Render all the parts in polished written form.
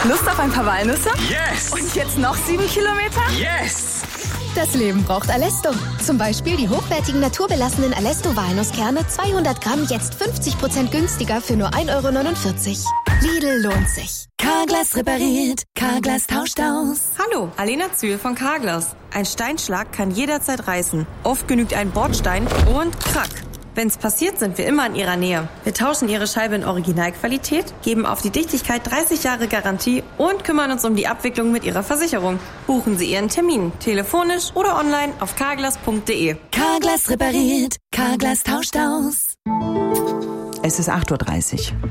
Lust auf ein paar Walnüsse? Yes! Und jetzt noch 7 Kilometer? Yes! Das Leben braucht Alesto. Zum Beispiel die hochwertigen naturbelassenen Alesto-Walnusskerne 200 Gramm jetzt 50% günstiger für nur 1,49 €. Lidl lohnt sich. Carglass repariert, Carglass tauscht aus. Hallo, Alena Zühl von Carglass. Ein Steinschlag kann jederzeit reißen. Oft genügt ein Bordstein und krack. Wenn's passiert, sind wir immer in Ihrer Nähe. Wir tauschen Ihre Scheibe in Originalqualität, geben auf die Dichtigkeit 30 Jahre Garantie und kümmern uns um die Abwicklung mit Ihrer Versicherung. Buchen Sie Ihren Termin, telefonisch oder online auf carglass.de. Carglass repariert, Carglass tauscht aus. Es ist 8:30 Uhr.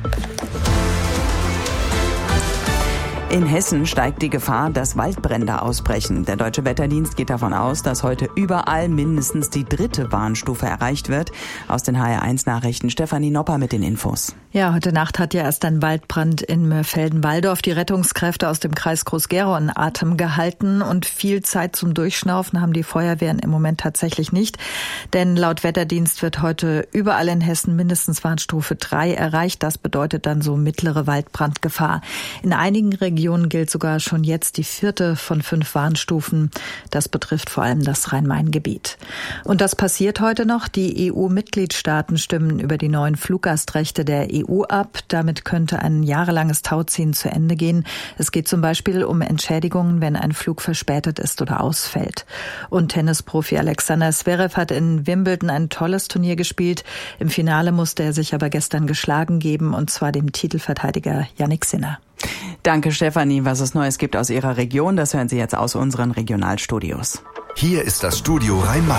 In Hessen steigt die Gefahr, dass Waldbrände ausbrechen. Der Deutsche Wetterdienst geht davon aus, dass heute überall mindestens die 3. Warnstufe erreicht wird. Aus den HR1-Nachrichten Stefanie Nopper mit den Infos. Ja, heute Nacht hat ja erst ein Waldbrand in Mörfelden-Walldorf die Rettungskräfte aus dem Kreis Groß-Gerau in Atem gehalten. Und viel Zeit zum Durchschnaufen haben die Feuerwehren im Moment tatsächlich nicht. Denn laut Wetterdienst wird heute überall in Hessen mindestens Warnstufe 3 erreicht. Das bedeutet dann so mittlere Waldbrandgefahr. In einigen Regionen gilt sogar schon jetzt die 4. von 5 Warnstufen. Das betrifft vor allem das Rhein-Main-Gebiet. Und das passiert heute noch. Die EU-Mitgliedstaaten stimmen über die neuen Fluggastrechte der EU ab. Damit könnte ein jahrelanges Tauziehen zu Ende gehen. Es geht zum Beispiel um Entschädigungen, wenn ein Flug verspätet ist oder ausfällt. Und Tennisprofi Alexander Zverev hat in Wimbledon ein tolles Turnier gespielt. Im Finale musste er sich aber gestern geschlagen geben, und zwar dem Titelverteidiger Jannik Sinner. Danke, Stefanie. Was es Neues gibt aus Ihrer Region, das hören Sie jetzt aus unseren Regionalstudios. Hier ist das Studio Rhein-Main.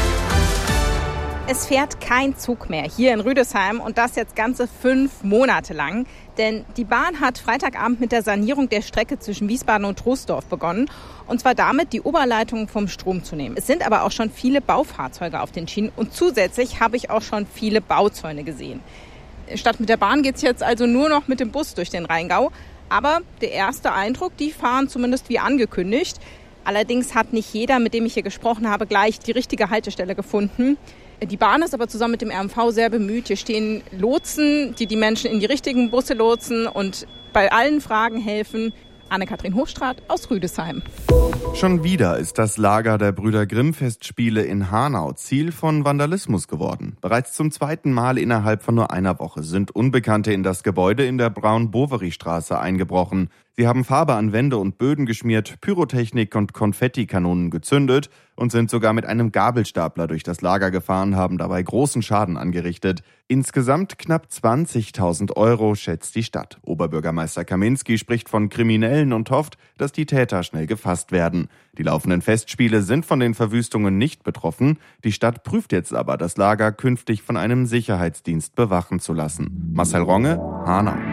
Es fährt kein Zug mehr hier in Rüdesheim, und das jetzt ganze 5 Monate lang. Denn die Bahn hat Freitagabend mit der Sanierung der Strecke zwischen Wiesbaden und Troisdorf begonnen. Und zwar damit, die Oberleitung vom Strom zu nehmen. Es sind aber auch schon viele Baufahrzeuge auf den Schienen, und zusätzlich habe ich auch schon viele Bauzäune gesehen. Statt mit der Bahn geht es jetzt also nur noch mit dem Bus durch den Rheingau. Aber der erste Eindruck, die fahren zumindest wie angekündigt. Allerdings hat nicht jeder, mit dem ich hier gesprochen habe, gleich die richtige Haltestelle gefunden. Die Bahn ist aber zusammen mit dem RMV sehr bemüht. Hier stehen Lotsen, die die Menschen in die richtigen Busse lotsen und bei allen Fragen helfen. Anne-Kathrin Hochstraat aus Rüdesheim. Schon wieder ist das Lager der Brüder Grimm-Festspiele in Hanau Ziel von Vandalismus geworden. Bereits zum 2. Mal innerhalb von nur einer Woche sind Unbekannte in das Gebäude in der Braun-Boveri-Straße eingebrochen. Sie haben Farbe an Wände und Böden geschmiert, Pyrotechnik und Konfettikanonen gezündet und sind sogar mit einem Gabelstapler durch das Lager gefahren, haben dabei großen Schaden angerichtet. Insgesamt knapp 20.000 €, schätzt die Stadt. Oberbürgermeister Kaminski spricht von Kriminellen und hofft, dass die Täter schnell gefasst werden. Die laufenden Festspiele sind von den Verwüstungen nicht betroffen. Die Stadt prüft jetzt aber, das Lager künftig von einem Sicherheitsdienst bewachen zu lassen. Marcel Ronge, Hanau.